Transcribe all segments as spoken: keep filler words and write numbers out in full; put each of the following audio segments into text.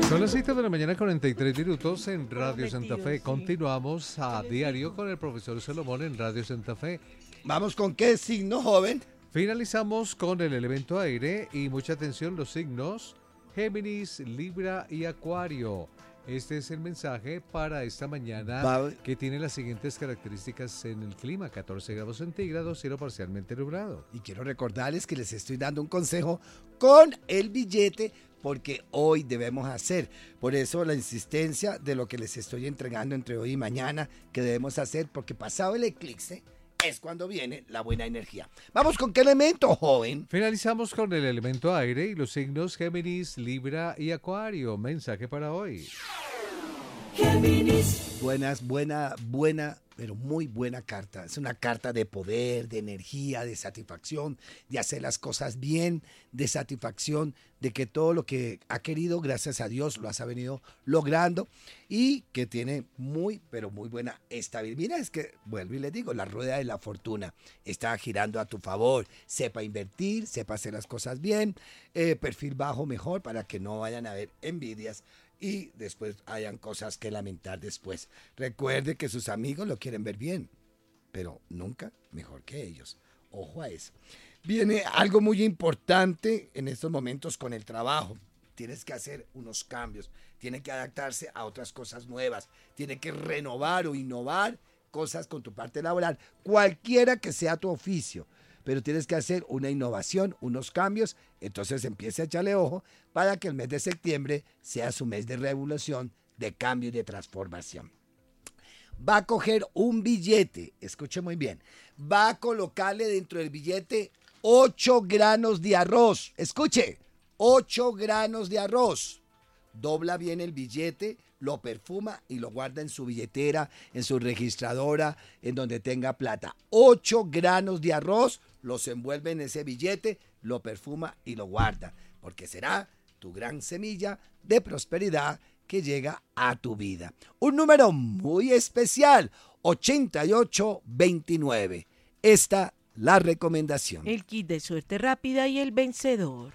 Son las siete de la mañana, cuarenta y tres minutos en Radio Santa Fe. Continuamos a diario con el profesor Salomón en Radio Santa Fe. ¿Vamos con qué signo, joven? Finalizamos con el elemento aire y mucha atención, los signos Géminis, Libra y Acuario. Este es el mensaje para esta mañana Va- que tiene las siguientes características en el clima: catorce grados centígrados, cielo parcialmente nublado. Y quiero recordarles que les estoy dando un consejo con el billete porque hoy debemos hacer. Por eso la insistencia de lo que les estoy entregando entre hoy y mañana que debemos hacer, porque pasado el eclipse es cuando viene la buena energía. ¿Vamos con qué elemento, joven? Finalizamos con el elemento aire y los signos Géminis, Libra y Acuario. Mensaje para hoy. Géminis, Buenas, buena, buena, pero muy buena carta. Es una carta de poder, de energía, de satisfacción, de hacer las cosas bien, de satisfacción, de que todo lo que ha querido, gracias a Dios, lo has venido logrando y que tiene muy, pero muy buena estabilidad. Mira, es que, vuelvo y les digo, la rueda de la fortuna está girando a tu favor. Sepa invertir, sepa hacer las cosas bien, eh, perfil bajo mejor para que no vayan a haber envidias y después hayan cosas que lamentar después. Recuerde que sus amigos lo quieren ver bien, pero nunca mejor que ellos. Ojo a eso. Viene algo muy importante en estos momentos con el trabajo. Tienes que hacer unos cambios, tiene que adaptarse a otras cosas nuevas, tiene que renovar o innovar cosas con tu parte laboral, cualquiera que sea tu oficio. Pero tienes que hacer una innovación, unos cambios, entonces empieza a echarle ojo para que el mes de septiembre sea su mes de revolución, de cambio y de transformación. Va a coger un billete, escuche muy bien, va a colocarle dentro del billete ocho granos de arroz, escuche, ocho granos de arroz. Dobla bien el billete, lo perfuma y lo guarda en su billetera, en su registradora, en donde tenga plata. Ocho granos de arroz, los envuelve en ese billete, lo perfuma y lo guarda, porque será tu gran semilla de prosperidad que llega a tu vida. Un número muy especial, ochenta y ocho veintinueve. Esta la recomendación. El kit de suerte rápida y el vencedor.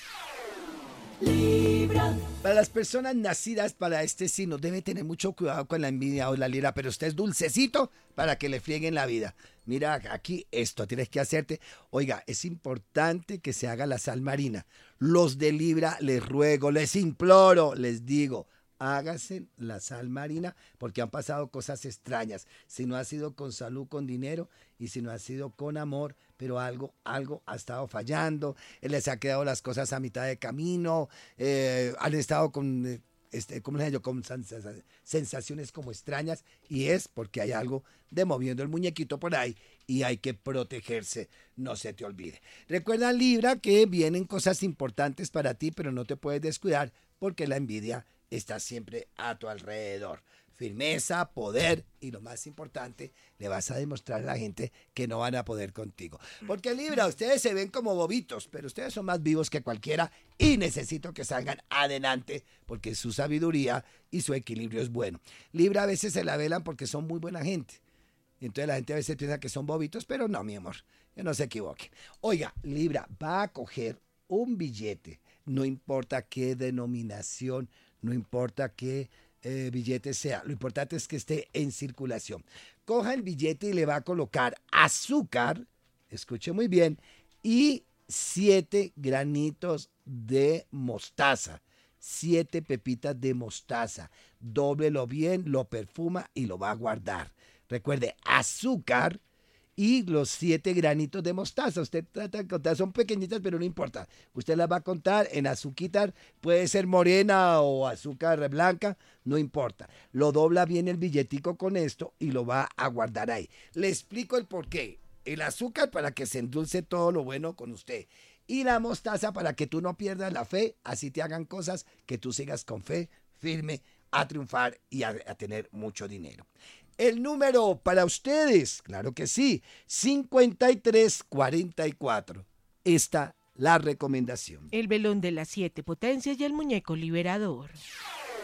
Libra, Para las personas nacidas para este signo, debe tener mucho cuidado con la envidia o la lira, pero usted es dulcecito para que le frieguen la vida. Mira, aquí esto tienes que hacerte. Oiga, es importante que se haga la sal marina. Los de Libra, les ruego, les imploro, les digo, hágase la sal marina porque han pasado cosas extrañas. Si no ha sido con salud, con dinero y si no ha sido con amor, pero algo, algo ha estado fallando, eh, les ha quedado las cosas a mitad de camino, eh, han estado con, eh, este, ¿cómo les digo? Con sens- sensaciones como extrañas y es porque hay algo de moviendo el muñequito por ahí y hay que protegerse, no se te olvide. Recuerda, Libra, que vienen cosas importantes para ti, pero no te puedes descuidar porque la envidia está siempre a tu alrededor. Firmeza, poder y lo más importante, le vas a demostrar a la gente que no van a poder contigo. Porque Libra, ustedes se ven como bobitos, pero ustedes son más vivos que cualquiera y necesito que salgan adelante porque su sabiduría y su equilibrio es bueno. Libra a veces se la velan porque son muy buena gente. Entonces la gente a veces piensa que son bobitos, pero no, mi amor, que no se equivoquen. Oiga, Libra va a coger un billete, no importa qué denominación, no importa qué eh, billete sea, lo importante es que esté en circulación. Coja el billete y le va a colocar azúcar, escuche muy bien, y siete granitos de mostaza, siete pepitas de mostaza. Dóblelo bien, lo perfuma y lo va a guardar. Recuerde, azúcar y los siete granitos de mostaza. Usted trata de contar, son pequeñitas, pero no importa. Usted las va a contar en azúcar, puede ser morena o azúcar blanca, no importa. Lo dobla bien el billetico con esto y lo va a guardar ahí. Le explico el porqué. El azúcar para que se endulce todo lo bueno con usted. Y la mostaza para que tú no pierdas la fe, así te hagan cosas, que tú sigas con fe, firme, a triunfar y a, a tener mucho dinero. El número para ustedes, claro que sí, cincuenta y tres cuarenta y cuatro. Esta la recomendación. El velón de las siete potencias y el muñeco liberador.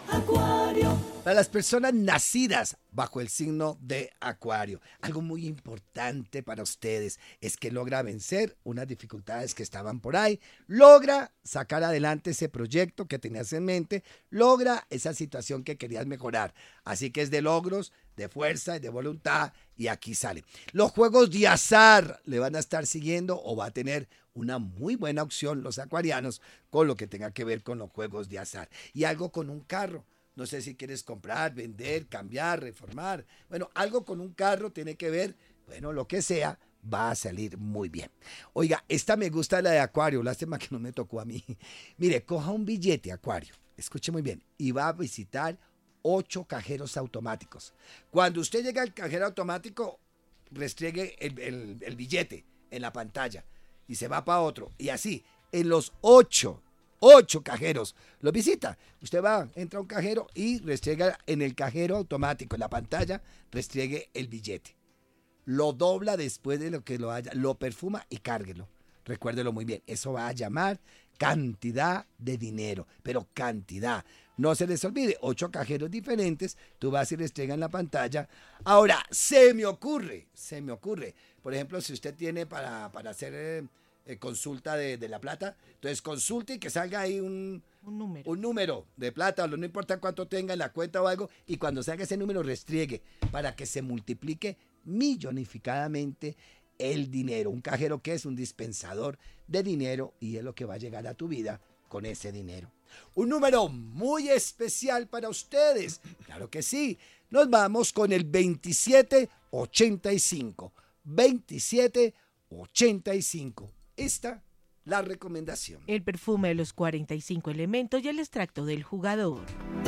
Acuario. Para las personas nacidas bajo el signo de Acuario, algo muy importante para ustedes es que logra vencer unas dificultades que estaban por ahí, logra sacar adelante ese proyecto que tenías en mente, logra esa situación que querías mejorar. Así que es de logros, de fuerza y de voluntad, y aquí sale. Los juegos de azar le van a estar siguiendo o va a tener una muy buena opción los acuarianos con lo que tenga que ver con los juegos de azar. Y algo con un carro. No sé si quieres comprar, vender, cambiar, reformar. Bueno, algo con un carro tiene que ver, bueno, lo que sea, va a salir muy bien. Oiga, esta me gusta, la de Acuario, lástima que no me tocó a mí. Mire, coja un billete, Acuario, escuche muy bien, y va a visitar ocho cajeros automáticos. Cuando usted llega al cajero automático, restriegue el, el, el billete en la pantalla y se va para otro. Y así, en los ocho Ocho cajeros lo visita. Usted va, entra a un cajero y restriega en el cajero automático, en la pantalla, restriegue el billete. Lo dobla después de lo que lo haya, lo perfuma y cárguelo. Recuérdelo muy bien, eso va a llamar cantidad de dinero, pero cantidad. No se les olvide, ocho cajeros diferentes, tú vas y restriegas en la pantalla. Ahora, se me ocurre, se me ocurre. Por ejemplo, si usted tiene para, para hacer... Eh, Eh, consulta de, de la plata, entonces consulte y que salga ahí un, Un número. un número de plata, no importa cuánto tenga en la cuenta o algo, y cuando salga ese número restriegue para que se multiplique millonificadamente el dinero. Un cajero que es un dispensador de dinero y es lo que va a llegar a tu vida con ese dinero. Un número muy especial para ustedes, claro que sí. Nos vamos con el veintisiete ochenta y cinco. veintisiete ochenta y cinco. Esta la recomendación. El perfume de los cuarenta y cinco elementos y el extracto del jugador.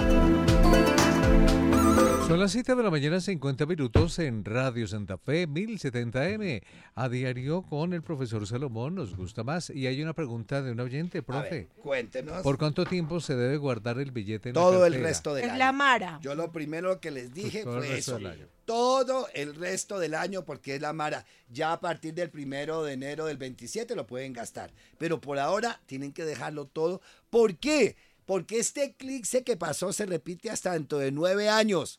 Son las siete de la mañana, cincuenta minutos en Radio Santa Fe, mil setenta M. A diario con el profesor Salomón, nos gusta más. Y hay una pregunta de un oyente, profe. A ver, cuéntenos. ¿Por cuánto tiempo se debe guardar el billete en la Todo el cartera? resto del Es año. la Mara. Yo lo primero que les dije Todo el fue resto eso. del año. Todo el resto del año, porque es la Mara. Ya a partir del primero de enero del veintisiete lo pueden gastar. Pero por ahora tienen que dejarlo todo. ¿Por qué? Porque este eclipse que pasó se repite hasta dentro de nueve años.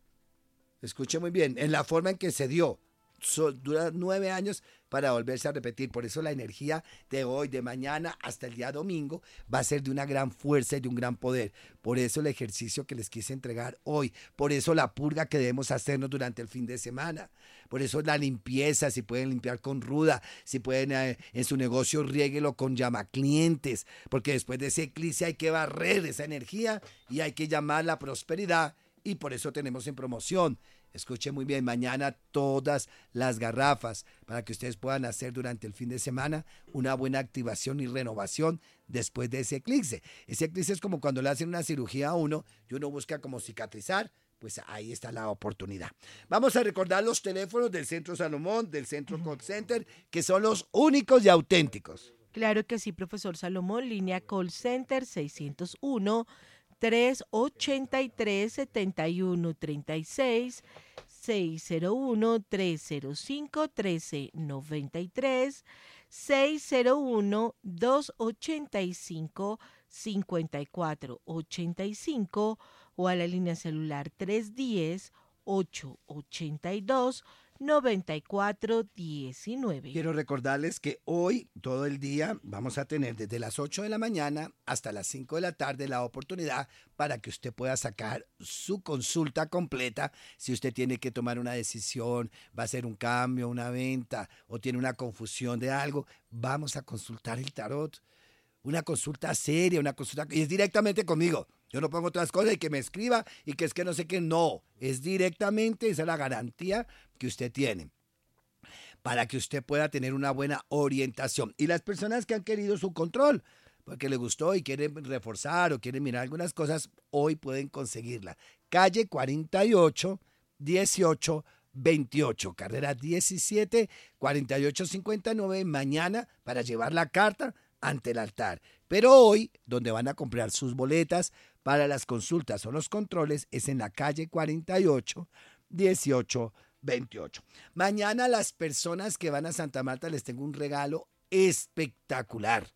Escuche muy bien, en la forma en que se dio. So, dura nueve años para volverse a repetir. Por eso la energía de hoy, de mañana hasta el día domingo va a ser de una gran fuerza y de un gran poder. Por eso el ejercicio que les quise entregar hoy. Por eso la purga que debemos hacernos durante el fin de semana. Por eso la limpieza, si pueden limpiar con ruda, si pueden eh, en su negocio riéguelo con llamaclientes. Porque después de ese eclipse hay que barrer esa energía y hay que llamar la prosperidad. Y por eso tenemos en promoción, escuche muy bien, mañana todas las garrafas para que ustedes puedan hacer durante el fin de semana una buena activación y renovación después de ese eclipse. Ese eclipse es como cuando le hacen una cirugía a uno y uno busca como cicatrizar, pues ahí está la oportunidad. Vamos a recordar los teléfonos del Centro Salomón, del Centro Call Center, que son los únicos y auténticos. Claro que sí, profesor Salomón, línea Call Center seiscientos uno, trescientos ochenta y tres, setenta y uno treinta y seis, seiscientos uno, trescientos cinco, uno tres nueve tres, seiscientos uno, doscientos ochenta y cinco, cincuenta y cuatro ochenta y cinco o a la línea celular trescientos diez, ochocientos ochenta y dos, noventa y cuatro diecinueve. Quiero recordarles que hoy, todo el día, vamos a tener desde las ocho de la mañana hasta las cinco de la tarde la oportunidad para que usted pueda sacar su consulta completa. Si usted tiene que tomar una decisión, va a hacer un cambio, una venta o tiene una confusión de algo, vamos a consultar el tarot. Una consulta seria, una consulta... Y es directamente conmigo. Yo no pongo otras cosas y que me escriba y que es que no sé qué. No, es directamente, esa es la garantía que usted tiene para que usted pueda tener una buena orientación. Y las personas que han querido su control, porque les gustó y quieren reforzar o quieren mirar algunas cosas, hoy pueden conseguirla. Calle cuarenta y ocho, dieciocho, veintiocho, carrera diecisiete, cuarenta y ocho cincuenta y nueve, mañana para llevar la carta ante el altar. Pero hoy, donde van a comprar sus boletas para las consultas o los controles, es en la calle cuarenta y ocho, dieciocho, veintiocho. Mañana las personas que van a Santa Marta les tengo un regalo espectacular.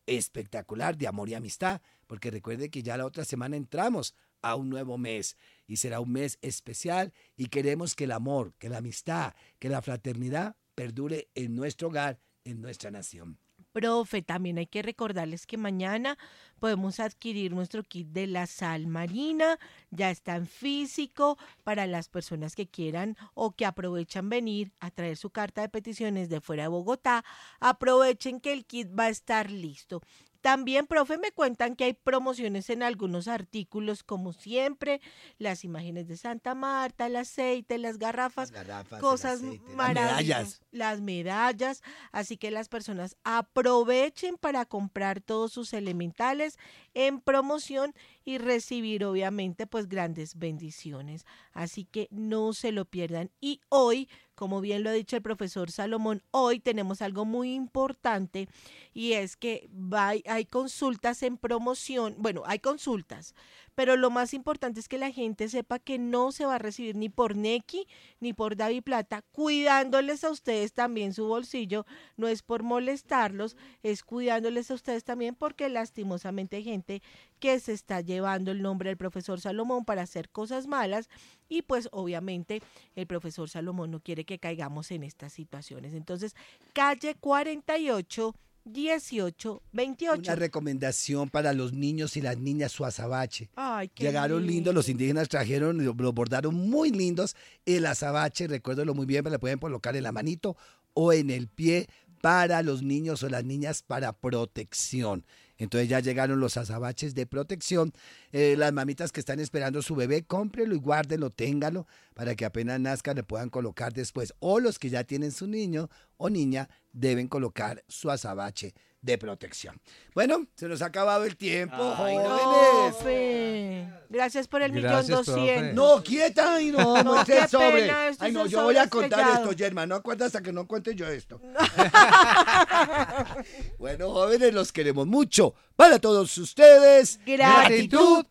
espectacular de amor y amistad, porque recuerde que ya la otra semana entramos a un nuevo mes y será un mes especial y queremos que el amor, que la amistad, que la fraternidad perdure en nuestro hogar, en nuestra nación. Profe, también hay que recordarles que mañana podemos adquirir nuestro kit de la sal marina, ya está en físico para las personas que quieran o que aprovechan venir a traer su carta de peticiones de fuera de Bogotá, aprovechen que el kit va a estar listo. También, profe, me cuentan que hay promociones en algunos artículos, como siempre, las imágenes de Santa Marta, el aceite, las garrafas, Las garrafas, cosas el aceite, las maravillosas, medallas. las medallas, así que las personas aprovechen para comprar todos sus elementales en promoción y recibir obviamente pues grandes bendiciones, así que no se lo pierdan. Y hoy, como bien lo ha dicho el profesor Salomón, hoy tenemos algo muy importante y es que va, hay consultas en promoción, bueno, hay consultas, pero lo más importante es que la gente sepa que no se va a recibir ni por Nequi ni por Davi Plata, cuidándoles a ustedes también su bolsillo, no es por molestarlos, es cuidándoles a ustedes también porque lastimosamente hay gente que se está llevando el nombre del profesor Salomón para hacer cosas malas y pues obviamente el profesor Salomón no quiere que caigamos en estas situaciones. Entonces, calle cuarenta y ocho, dieciocho, veintiocho. Una recomendación para los niños y las niñas, su azabache. Ay, qué Llegaron lindo. lindos, los indígenas trajeron, lo lo bordaron muy lindos. El azabache, recuérdalo muy bien, me lo pueden colocar en la manito o en el pie para los niños o las niñas para protección. Entonces ya llegaron los azabaches de protección. Eh, las mamitas que están esperando su bebé, cómprelo y guárdenlo, téngalo, para que apenas nazca le puedan colocar después. O los que ya tienen su niño o niña deben colocar su azabache de protección. Bueno, se nos ha acabado el tiempo, Ay, jóvenes. Profe, gracias por el Gracias, millón profe. doscientos. No, quieta, ay, no, No, muestre qué el sobre. pena, esto Ay, es no, un yo voy a sobre contar sellado. esto, Yerma, no acuerdas hasta que no cuente yo esto. Bueno, jóvenes, los queremos mucho. Para todos ustedes, Gratitud.